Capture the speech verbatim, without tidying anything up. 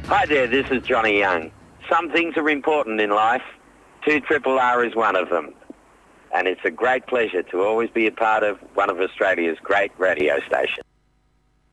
Hi there, this is Johnny Young. Some things are important in life. two R R is one of them. And it's a great pleasure to always be a part of one of Australia's great radio stations.